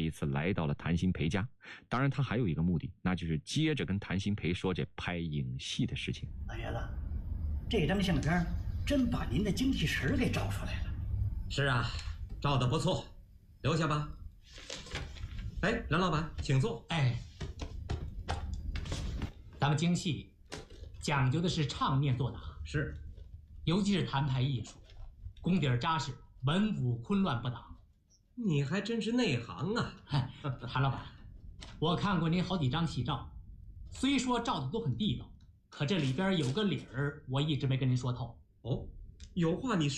一次来到了谭鑫培家。当然他还有一个目的，那就是接着跟谭鑫培说这拍影戏的事情。 老爷子，这张相片真把您的精气神给照出来了。 是啊，照得不错，留下吧。哎，梁老板，请坐。 哎，咱们京戏讲究的是唱念做打， 是， 尤其是谭牌艺术，功底儿扎实，文武昆乱不挡。 你还真是内行啊！ 谭老板，我看过您好几张戏照，虽说照的都很地道，可这里边有个理儿，我一直没跟您说透。 哦，有话你说。